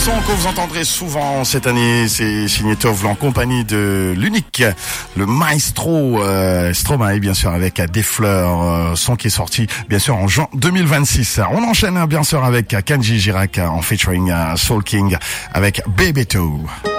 son que vous entendrez souvent cette année, c'est signé Tove Lo en compagnie de l'unique, le maestro Stromae, bien sûr, avec Des Fleurs, son qui est sorti bien sûr en juin 2026. On enchaîne bien sûr avec Kenji Girac en featuring Soul King avec Bebeto.